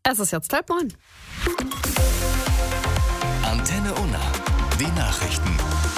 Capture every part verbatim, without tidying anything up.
Es ist jetzt halb neun. Antenne Unna, die Nachrichten.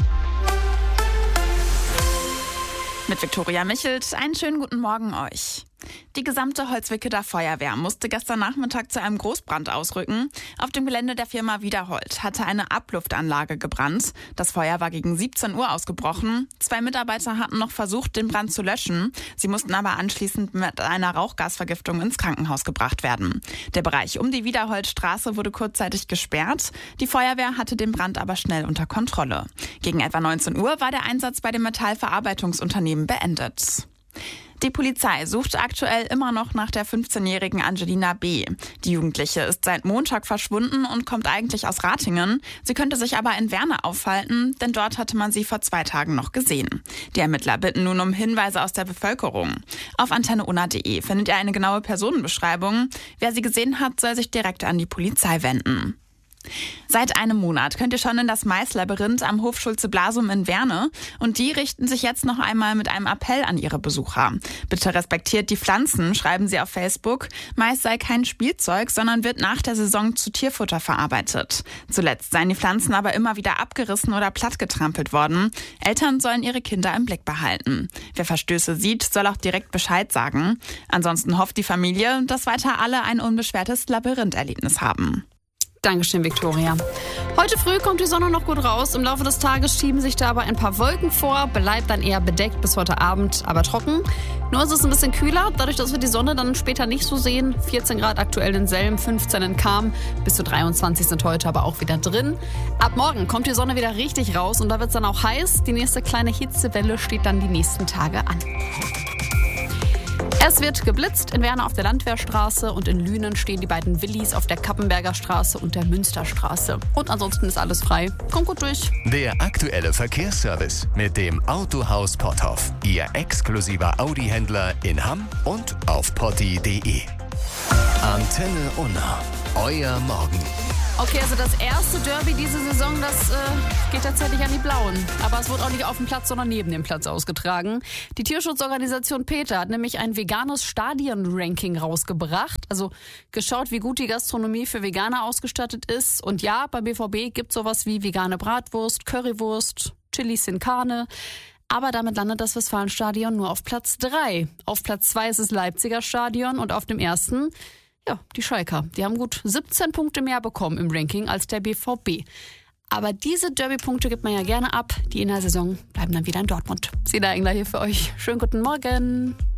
Mit Viktoria Michelt, einen schönen guten Morgen euch. Die gesamte Holzwickeler Feuerwehr musste gestern Nachmittag zu einem Großbrand ausrücken. Auf dem Gelände der Firma Wiederhold hatte eine Abluftanlage gebrannt. Das Feuer war gegen siebzehn Uhr ausgebrochen. Zwei Mitarbeiter hatten noch versucht, den Brand zu löschen. Sie mussten aber anschließend mit einer Rauchgasvergiftung ins Krankenhaus gebracht werden. Der Bereich um die Wiederholdstraße wurde kurzzeitig gesperrt. Die Feuerwehr hatte den Brand aber schnell unter Kontrolle. Gegen etwa neunzehn Uhr war der Einsatz bei dem Metallverarbeitungsunternehmen beendet. Die Polizei sucht aktuell immer noch nach der fünfzehnjährigen Angelina B. Die Jugendliche ist seit Montag verschwunden und kommt eigentlich aus Ratingen. Sie könnte sich aber in Werne aufhalten, denn dort hatte man sie vor zwei Tagen noch gesehen. Die Ermittler bitten nun um Hinweise aus der Bevölkerung. Auf antenne unna punkt de findet ihr eine genaue Personenbeschreibung. Wer sie gesehen hat, soll sich direkt an die Polizei wenden. Seit einem Monat könnt ihr schon in das Maislabyrinth am Hof Schulze-Blasum in Werne und die richten sich jetzt noch einmal mit einem Appell an ihre Besucher. Bitte respektiert die Pflanzen, schreiben sie auf Facebook. Mais sei kein Spielzeug, sondern wird nach der Saison zu Tierfutter verarbeitet. Zuletzt seien die Pflanzen aber immer wieder abgerissen oder plattgetrampelt worden. Eltern sollen ihre Kinder im Blick behalten. Wer Verstöße sieht, soll auch direkt Bescheid sagen. Ansonsten hofft die Familie, dass weiter alle ein unbeschwertes Labyrintherlebnis haben. Dankeschön, Viktoria. Heute früh kommt die Sonne noch gut raus. Im Laufe des Tages schieben sich da aber ein paar Wolken vor, bleibt dann eher bedeckt bis heute Abend, aber trocken. Nur ist es ein bisschen kühler, dadurch, dass wir die Sonne dann später nicht so sehen. vierzehn Grad aktuell in Selm, fünfzehn in Cham, bis zu dreiundzwanzig sind heute aber auch wieder drin. Ab morgen kommt die Sonne wieder richtig raus und da wird es dann auch heiß. Die nächste kleine Hitzewelle steht dann die nächsten Tage an. Es wird geblitzt in Werne auf der Landwehrstraße und in Lünen stehen die beiden Willis auf der Kappenberger Straße und der Münsterstraße. Und ansonsten ist alles frei. Kommt gut durch. Der aktuelle Verkehrsservice mit dem Autohaus Potthoff. Ihr exklusiver Audi-Händler in Hamm und auf potti punkt de. Antenne Unna, euer Morgen. Okay, also das erste Derby diese Saison, das äh, geht tatsächlich an die Blauen. Aber es wurde auch nicht auf dem Platz, sondern neben dem Platz ausgetragen. Die Tierschutzorganisation PETA hat nämlich ein veganes Stadion-Ranking rausgebracht. Also geschaut, wie gut die Gastronomie für Veganer ausgestattet ist. Und ja, beim B V B gibt es sowas wie vegane Bratwurst, Currywurst, Chili sin Carne. Aber damit landet das Westfalenstadion nur auf Platz drei. Auf Platz zwei ist das Leipziger Stadion und auf dem ersten... Ja, die Schalker. Die haben gut siebzehn Punkte mehr bekommen im Ranking als der B V B. Aber diese Derby-Punkte gibt man ja gerne ab. Die in der Saison bleiben dann wieder in Dortmund. Sina Engler hier für euch. Schönen guten Morgen.